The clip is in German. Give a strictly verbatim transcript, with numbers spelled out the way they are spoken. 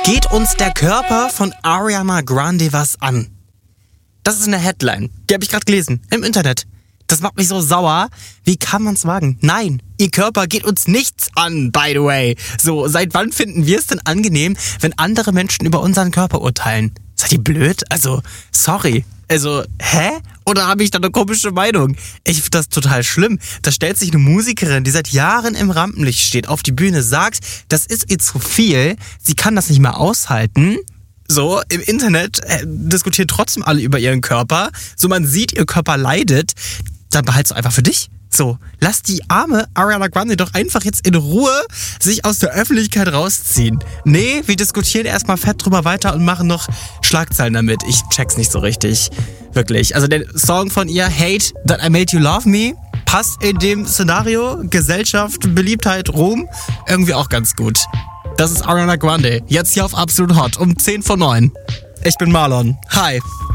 Geht uns der Körper von Ariana Grande was an? Das ist eine Headline. Die habe ich gerade gelesen im Internet. Das macht mich so sauer. Wie kann man's wagen? Nein, ihr Körper geht uns nichts an, by the way. So, seit wann finden wir es denn angenehm, wenn andere Menschen über unseren Körper urteilen? Seid ihr blöd? Also, sorry. Also, hä? Oder habe ich da eine komische Meinung? Ich finde das total schlimm. Da stellt sich eine Musikerin, die seit Jahren im Rampenlicht steht, auf die Bühne, sagt, das ist ihr zu viel, sie kann das nicht mehr aushalten. So, im Internet äh, diskutieren trotzdem alle über ihren Körper. So, man sieht, ihr Körper leidet. Dann behalt's doch einfach für dich. So, lass die arme Ariana Grande doch einfach jetzt in Ruhe sich aus der Öffentlichkeit rausziehen. Nee, wir diskutieren erstmal fett drüber weiter und machen noch Schlagzeilen damit. Ich check's nicht so richtig. Wirklich. Also der Song von ihr, Hate That I Made You Love Me, passt in dem Szenario Gesellschaft, Beliebtheit, Ruhm irgendwie auch ganz gut. Das ist Ariana Grande. Jetzt hier auf Absolut Hot um zehn vor neun. Ich bin Marlon. Hi.